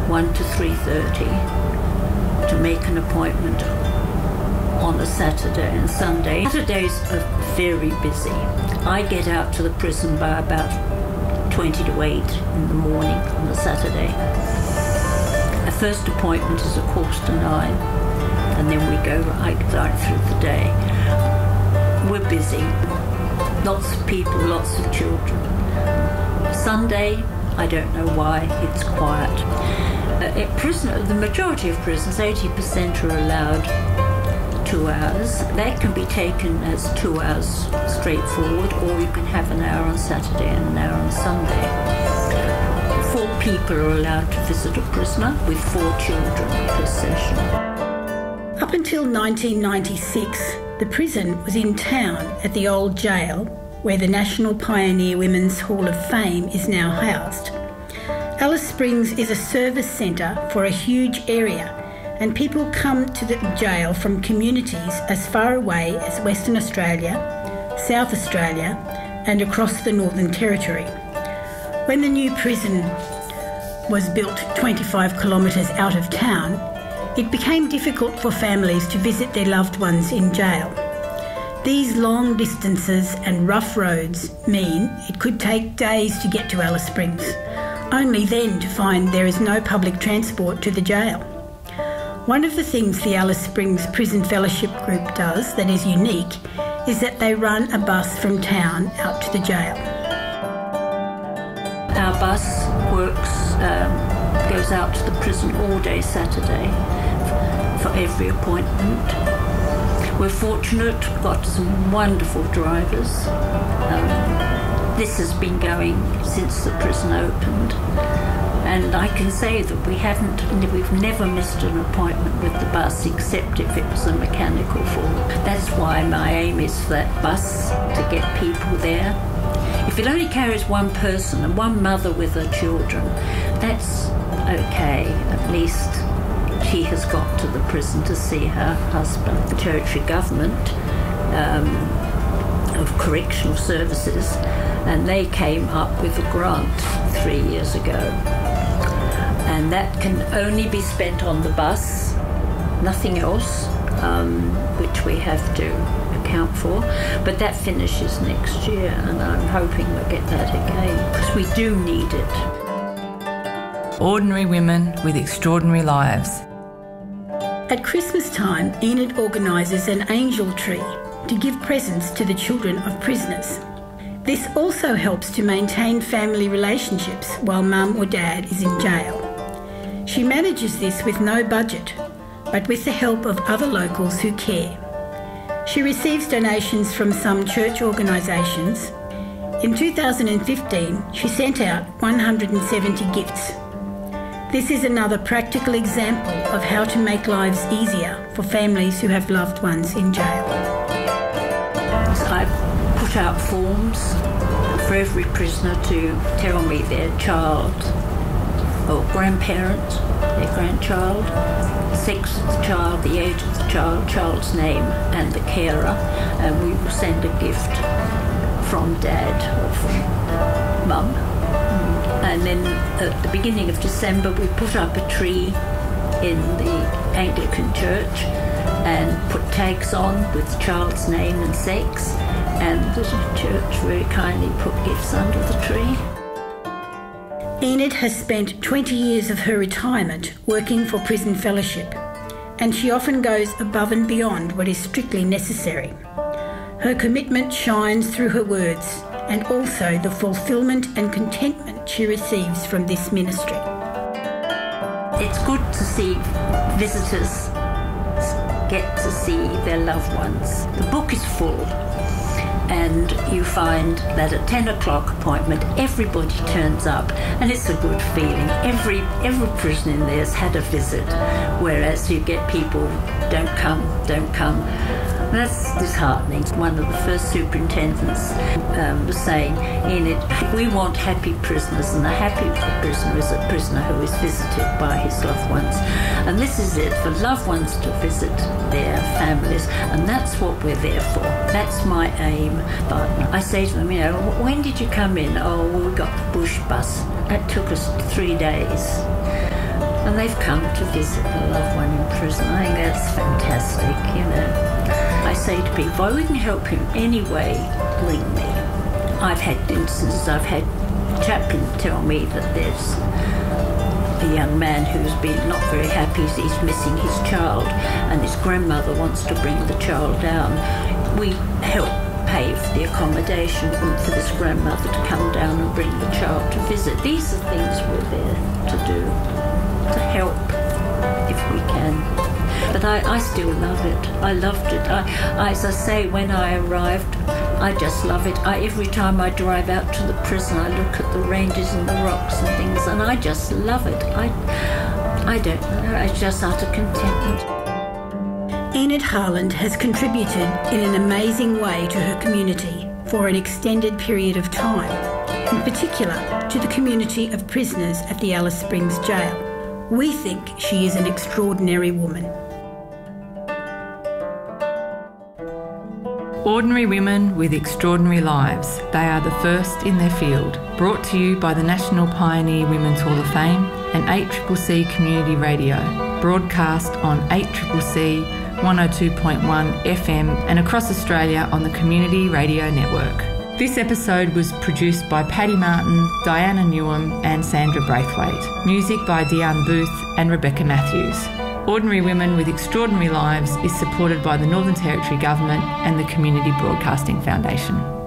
1 to 3:30 to make an appointment on a Saturday and Sunday. Saturdays are very busy. I get out to the prison by about 20 to 8 in the morning on a Saturday. Our first appointment is 9:15, and then we go right through the day. We're busy. Lots of people, lots of children. Sunday, I don't know why, it's quiet. The majority of prisons, 80% are allowed 2 hours. That can be taken as 2 hours straightforward, or you can have an hour on Saturday and an hour on Sunday. 4 people are allowed to visit a prisoner with 4 children per session. Up until 1996, the prison was in town at the old jail, where the National Pioneer Women's Hall of Fame is now housed. Alice Springs is a service centre for a huge area, and people come to the jail from communities as far away as Western Australia, South Australia and across the Northern Territory. When the new prison was built 25 kilometres out of town, it became difficult for families to visit their loved ones in jail. These long distances and rough roads mean it could take days to get to Alice Springs, only then to find there is no public transport to the jail. One of the things the Alice Springs Prison Fellowship Group does that is unique is that they run a bus from town out to the jail. Our bus goes out to the prison all day Saturday for every appointment. We're fortunate, we've got some wonderful drivers. This has been going since the prison opened, and I can say that we've never missed an appointment with the bus except if it was a mechanical fault. That's why my aim is for that bus to get people there. If it only carries one person and one mother with her children, that's okay. At least she has got to the prison to see her husband. The Territory Government of Correctional Services, and they came up with a grant 3 years ago. And that can only be spent on the bus, nothing else, which we have to account for. But that finishes next year, and I'm hoping we'll get that again, because we do need it. Ordinary women with extraordinary lives. At Christmas time, Enid organises an angel tree to give presents to the children of prisoners. This also helps to maintain family relationships while mum or dad is in jail. She manages this with no budget, but with the help of other locals who care. She receives donations from some church organisations. In 2015, she sent out 170 gifts. This is another practical example of how to make lives easier for families who have loved ones in jail. I put out forms for every prisoner to tell me their child or grandparent, their grandchild, sex of the child, the age of the child, child's name and the carer, and we will send a gift from dad or from mum. And then at the beginning of December we put up a tree in the Anglican church and put tags on with the child's name and sex, and the church very kindly put gifts under the tree. Enid has spent 20 years of her retirement working for Prison Fellowship, and she often goes above and beyond what is strictly necessary. Her commitment shines through her words, and also the fulfilment and contentment she receives from this ministry. It's good to see visitors get to see their loved ones. The book is full, and you find that at 10 o'clock appointment everybody turns up, and it's a good feeling. Every prisoner in there has had a visit, whereas you get people don't come. That's disheartening. One of the first superintendents was saying, Enid, we want happy prisoners, and a happy prisoner is a prisoner who is visited by his loved ones. And this is it, for loved ones to visit their families, and that's what we're there for. That's my aim. But I say to them, when did you come in? Oh, well, we got the bush bus. That took us 3 days. And they've come to visit a loved one in prison. I think that's fantastic, you know. I say to people, if we can help him anyway, ring me. I've had instances, I've had chaplains tell me that there's a young man who's been not very happy, he's missing his child, and his grandmother wants to bring the child down. We help pay for the accommodation for this grandmother to come down and bring the child to visit. These are things we're there to do, to help if we can. But I still love it. I loved it. As I say, when I arrived, I just love it. Every time I drive out to the prison, I look at the ranges and the rocks and things, and I just love it. I don't know. It's just utter contentment. Enid Harland has contributed in an amazing way to her community for an extended period of time, in particular to the community of prisoners at the Alice Springs Jail. We think she is an extraordinary woman. Ordinary women with extraordinary lives. They are the first in their field. Brought to you by the National Pioneer Women's Hall of Fame and 8CCC Community Radio. Broadcast on 8CCC 102.1 FM and across Australia on the Community Radio Network. This episode was produced by Paddy Martin, Diana Newham and Sandra Braithwaite. Music by Diane Booth and Rebecca Matthews. Ordinary Women with Extraordinary Lives is supported by the Northern Territory Government and the Community Broadcasting Foundation.